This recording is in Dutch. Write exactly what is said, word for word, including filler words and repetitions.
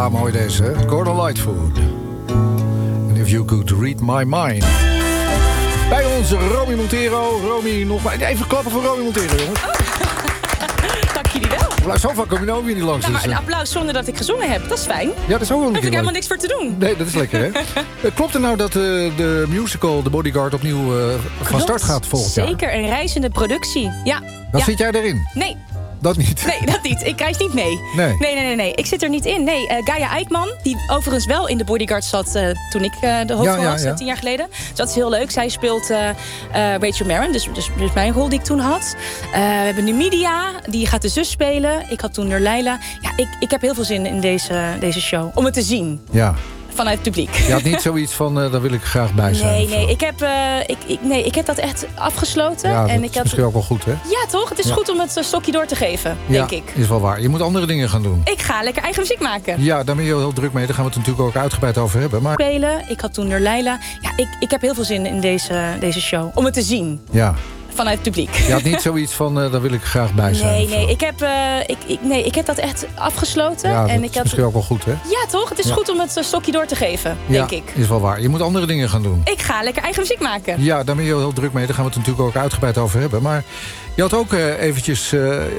Ja, mooi deze. Hè? Gordon Lightfoot. And if you could read my mind. Bij onze Romy Montero. Romy, nog maar even klappen voor Romy Montero, jongens. Oh. Dank jullie wel. Nou, zo vaak kom je nou weer niet langs. Nou, maar dus, een applaus zonder dat ik gezongen heb, dat is fijn. Ja, dat is ook wel een Daar heb ik keer helemaal leuk. niks voor te doen. Nee, dat is lekker, hè? Uh, Klopt het nou dat uh, de musical The Bodyguard opnieuw uh, van Klopt. start gaat volgend jaar? Zeker, een reizende productie. Ja. Wat ja. zit jij daarin? Nee. Dat niet? Nee, dat niet. Ik reis niet mee. Nee. Nee, nee, nee, nee. Ik zit er niet in. Nee, uh, Gaia Eikman, die overigens wel in de Bodyguard zat uh, toen ik uh, de hoofdrol Ja, ja, was, ja. tien jaar geleden. Dus dat is heel leuk. Zij speelt uh, uh, Rachel Marin, dus, dus, dus mijn rol die ik toen had. Uh, we hebben Numidia, die gaat de zus spelen. Ik had toen Nurleila. Ja, ik, ik heb heel veel zin in deze, deze show. Om het te zien. Ja. Vanuit het publiek. Je had niet zoiets van, uh, daar wil ik graag bij zijn? Nee, of, nee uh, ik, heb, uh, ik, ik, nee, ik heb dat echt afgesloten. Ja, dat en ik is had... misschien ook wel goed, hè? Ja, toch? Het is Ja. goed om het uh, stokje door te geven, denk ja, ik. is wel waar. Je moet andere dingen gaan doen. Ik ga lekker eigen muziek maken. Ja, daar ben je heel, heel druk mee. Daar gaan we het natuurlijk ook uitgebreid over hebben. Maar Spelen. Ik had toen Nurleila. Ja, ik, ik heb heel veel zin in deze, deze show. Om het te zien. ja, Vanuit het publiek. je had niet zoiets van, uh, daar wil ik graag bij zijn? Nee, of, nee uh, ik, heb, uh, ik, ik, nee, ik heb dat echt afgesloten. Ja, dat en ik is had... misschien ook wel goed, hè? Ja, toch? Het is Ja. goed om het uh, stokje door te geven, denk ja, ik. is wel waar. Je moet andere dingen gaan doen. Ik ga lekker eigen muziek maken. Ja, daar ben je heel, heel druk mee. Daar gaan we het natuurlijk ook uitgebreid over hebben. Maar je had ook uh, eventjes uh,